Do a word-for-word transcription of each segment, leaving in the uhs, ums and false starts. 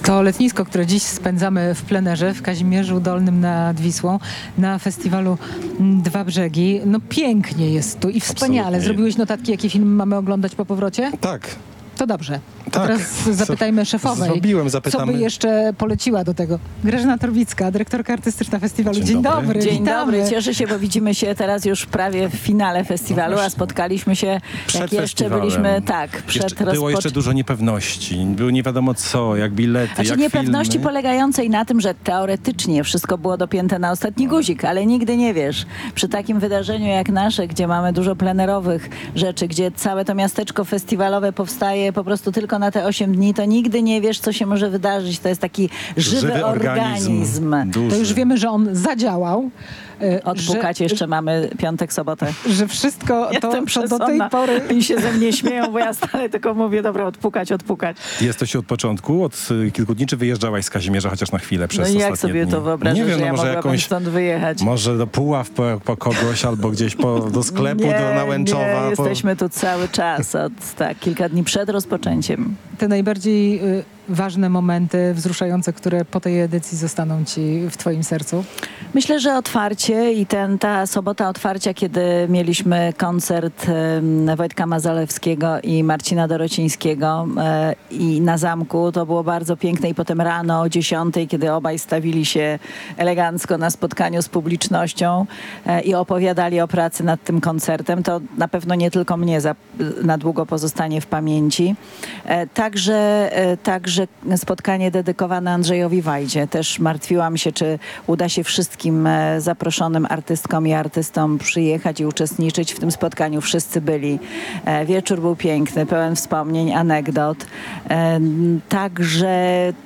To letnisko, które dziś spędzamy w plenerze w Kazimierzu Dolnym nad Wisłą na festiwalu Dwa Brzegi. No pięknie jest tu i wspaniale. Absolutnie. Zrobiłeś notatki, jakie filmy mamy oglądać po powrocie? Tak. To dobrze. To Tak. teraz zapytajmy szefowej, Zrobiłem, zapytamy. co by jeszcze poleciła do tego. Grażyna Torwicka, dyrektorka artystyczna festiwalu. Dzień, Dzień dobry. dobry. Dzień witamy. dobry, cieszę się, bo widzimy się teraz już prawie w finale festiwalu, No a właśnie. spotkaliśmy się, Przed jak jeszcze festiwalem. byliśmy, tak, przed Jeszcze, było rozpoczęciem. jeszcze dużo niepewności. Było nie wiadomo co, jak bilety, Znaczy jak niepewności filmy. polegającej na tym, że teoretycznie wszystko było dopięte na ostatni guzik, ale nigdy nie wiesz. Przy takim wydarzeniu jak nasze, gdzie mamy dużo plenerowych rzeczy, gdzie całe to miasteczko festiwalowe powstaje po prostu tylko na te osiem dni, to nigdy nie wiesz, co się może wydarzyć. To jest taki żywy, Żywy organizm. organizm. Duży. To już wiemy, że on zadziałał. e, Odpukać że, jeszcze mamy piątek, sobotę. że wszystko to, Jestem to do tej przesądna. pory... I się ze mnie śmieją, bo ja stale tylko mówię, dobra, odpukać, odpukać. Jesteś od początku, od y, kilku dni, czy wyjeżdżałaś z Kazimierza chociaż na chwilę przez No i jak ostatnie sobie dni? to wyobrażasz, Nie wiem, że no ja może mogłabym jakąś, stąd wyjechać? może do Puław po, po kogoś, albo gdzieś po, do sklepu, nie, do Nałęczowa. Nie, po... jesteśmy tu cały czas, od tak, kilka dni przed rozpoczęciem. Te najbardziej y, ważne momenty, wzruszające, które po tej edycji zostaną ci w twoim sercu? Myślę, że otwarcie i ten, ta sobota otwarcia, kiedy mieliśmy koncert em, Wojtka Mazalewskiego i Marcina Dorocińskiego e, i na zamku, to było bardzo piękne i potem rano o dziesiątej, kiedy obaj stawili się elegancko na spotkaniu z publicznością e, i opowiadali o pracy nad tym koncertem, to na pewno nie tylko mnie za, na długo pozostanie w pamięci. E, także, e, także spotkanie dedykowane Andrzejowi Wajdzie. Też martwiłam się, czy uda się wszystkim e, zaproszonym artystkom i artystom przyjechać i uczestniczyć w tym spotkaniu. Wszyscy byli. E, wieczór był piękny, pełen wspomnień, anegdot. E, także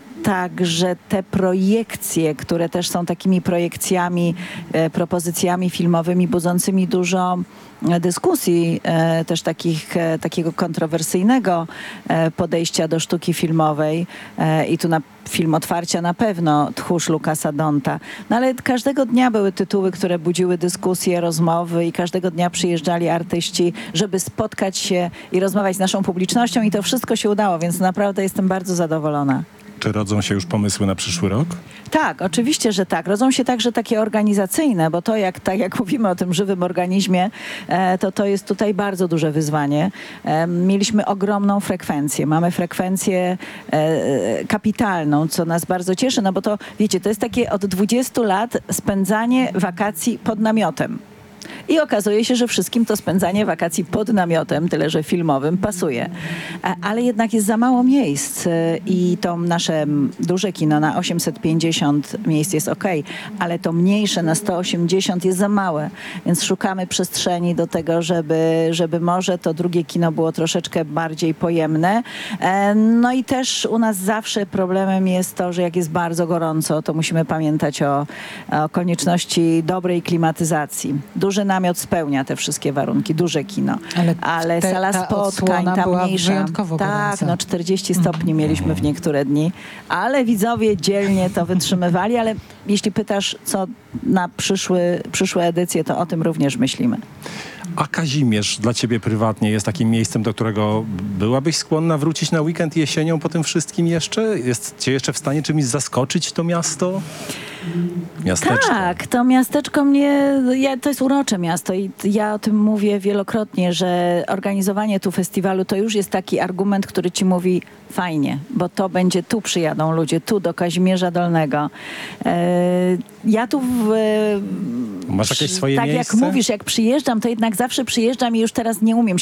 Także te projekcje, które też są takimi projekcjami, e, propozycjami filmowymi budzącymi dużo e, dyskusji, e, też takich, e, takiego kontrowersyjnego e, podejścia do sztuki filmowej e, i tu na film otwarcia na pewno Tchórz Lukasa Donta. No ale każdego dnia były tytuły, które budziły dyskusje, rozmowy i każdego dnia przyjeżdżali artyści, żeby spotkać się i rozmawiać z naszą publicznością i to wszystko się udało, więc naprawdę jestem bardzo zadowolona. Czy rodzą się już pomysły na przyszły rok? Tak, oczywiście, że tak. Rodzą się także takie organizacyjne, bo to jak, tak jak mówimy o tym żywym organizmie, e, to to jest tutaj bardzo duże wyzwanie. E, mieliśmy ogromną frekwencję. Mamy frekwencję e, kapitalną, co nas bardzo cieszy, no bo to, wiecie, to jest takie od dwudziestu lat spędzanie wakacji pod namiotem. I okazuje się, że wszystkim to spędzanie wakacji pod namiotem, tyle że filmowym, pasuje. A, ale jednak jest za mało miejsc y, i to nasze duże kino na osiemset pięćdziesiąt miejsc jest okej, ale to mniejsze na sto osiemdziesiąt jest za małe. Więc szukamy przestrzeni do tego, żeby, żeby może to drugie kino było troszeczkę bardziej pojemne. E, no i też u nas zawsze problemem jest to, że jak jest bardzo gorąco, to musimy pamiętać o, o konieczności dobrej klimatyzacji. Duży namiot spełnia te wszystkie warunki, duże kino, Ale ale te- sala ta spotkań, odsłona ta była mniejsza. wyjątkowo Tak, gorąca. no czterdzieści stopni mieliśmy w niektóre dni, ale widzowie dzielnie to wytrzymywali, ale jeśli pytasz, co na przyszły, przyszłe edycje, to o tym również myślimy. A Kazimierz dla ciebie prywatnie jest takim miejscem, do którego byłabyś skłonna wrócić na weekend jesienią po tym wszystkim jeszcze? Jest cię jeszcze w stanie czymś zaskoczyć to miasto? Miasteczko. Tak, to miasteczko mnie, ja, to jest urocze miasto i ja o tym mówię wielokrotnie, że organizowanie tu festiwalu to już jest taki argument, który ci mówi fajnie, bo to będzie, tu przyjadą ludzie, tu do Kazimierza Dolnego. E, ja tu w, Masz jakieś swoje tak miejsce? jak mówisz, jak przyjeżdżam, to jednak zawsze przyjeżdżam i już teraz nie umiem